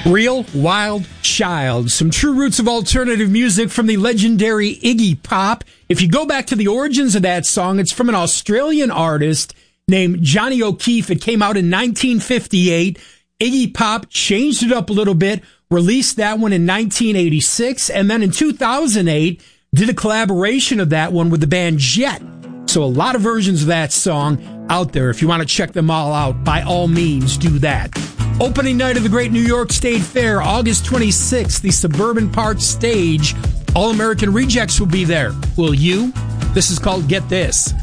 Real Wild Child, some true roots of alternative music from the legendary Iggy Pop. If you go back to the origins of that song, it's from an Australian artist named Johnny O'Keefe. It came out in 1958. Iggy Pop changed it up a little bit, released that one in 1986, and then in 2008 did a collaboration of that one with the band Jet. So a lot of versions of that song out there. If you want to check them all out, by all means, do that. Opening night of the Great New York State Fair, August 26th, the Suburban Park Stage. All American Rejects will be there. Will you? This is called Get This.